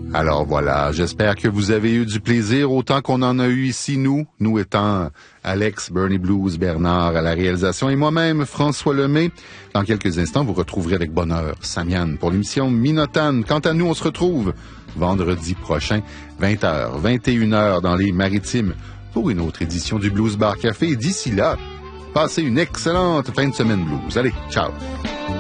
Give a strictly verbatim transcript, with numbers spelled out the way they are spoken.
Alors voilà, j'espère que vous avez eu du plaisir autant qu'on en a eu ici, nous, nous étant Alex, Bernie Blues, Bernard à la réalisation et moi-même, François Lemay. Dans quelques instants, vous retrouverez avec bonheur Samian pour l'émission Minotane. Quant à nous, on se retrouve vendredi prochain, vingt heures, vingt et une heures dans les Maritimes pour une autre édition du Blues Bar Café. D'ici là, passez une excellente fin de semaine blues. Allez, ciao!